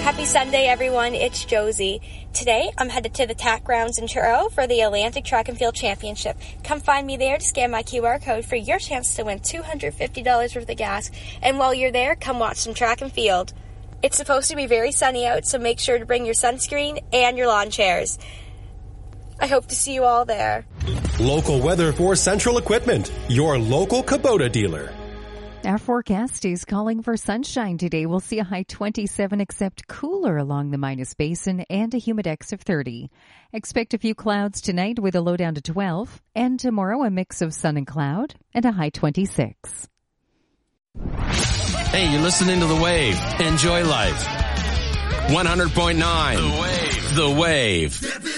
Happy Sunday, everyone. It's Josie. Today, I'm headed to the TAC grounds in Truro for the Atlantic Track and Field Championship. Come find me there to scan my QR code for your chance to win $250 worth of gas. And while you're there, come watch some track and field. It's supposed to be very sunny out, so make sure to bring your sunscreen and your lawn chairs. I hope to see you all there. Local weather for Central Equipment, your local Kubota dealer. Our forecast is calling for sunshine today. We'll see a high 27, except cooler along the Minas Basin and a humidex of 30. Expect a few clouds tonight with a low down to 12. And tomorrow, a mix of sun and cloud and a high 26. Hey, you're listening to The Wave. Enjoy life. 100.9. The Wave. The Wave.